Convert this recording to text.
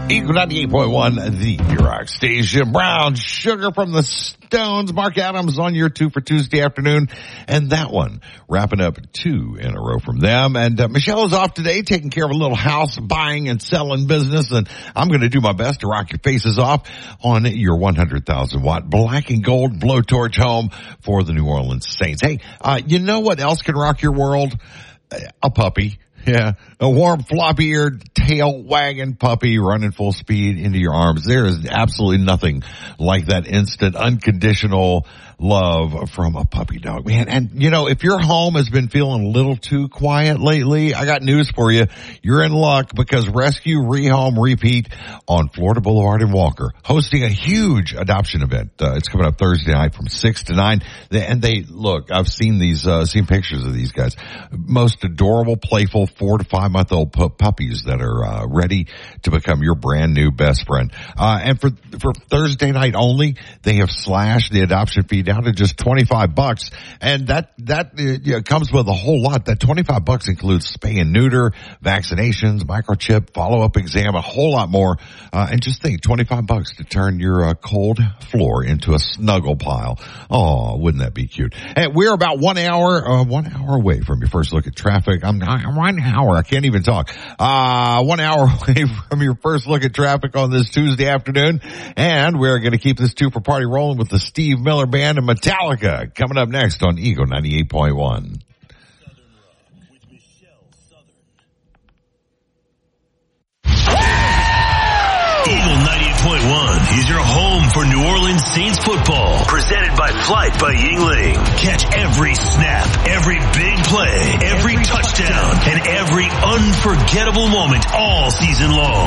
Eagle 98.1, the rock station. Brown Sugar from the Stones. Mark Adams on your 2 for Tuesday afternoon. And that one, wrapping up 2 in a row from them. And Michelle is off today, taking care of a little house buying and selling business. And I'm going to do my best to rock your faces off on your 100,000 watt black and gold blowtorch home for the New Orleans Saints. Hey, you know what else can rock your world? A puppy. Yeah, a warm, floppy-eared, tail-wagging puppy running full speed into your arms. There is absolutely nothing like that instant, unconditional love from a puppy dog, man. And, you know, if your home has been feeling a little too quiet lately, I got news for you. You're in luck because Rescue Rehome Repeat on Florida Boulevard in Walker, hosting a huge adoption event. It's coming up Thursday night from 6 to 9. And they, look, I've seen these, seen pictures of these guys. Most adorable, playful 4 to 5 month old puppies that are, ready to become your brand new best friend. And for Thursday night only, they have slashed the adoption fee down to just $25. And that comes with a whole lot. That $25 includes spay and neuter, vaccinations, microchip, follow-up exam, a whole lot more. And just think, $25 to turn your cold floor into a snuggle pile. Oh, wouldn't that be cute? And we're about 1 hour away from your first look at traffic. I'm 1 hour. I can't even talk. 1 hour away from your first look at traffic on this Tuesday afternoon. And we're going to keep this 2 for party rolling with the Steve Miller Band and Metallica coming up next on Eagle 98.1. Eagle 98.1 is your home for New Orleans Saints football. Presented by Flight by Yingling. Catch every snap, every big play, every touchdown, and every unforgettable moment all season long.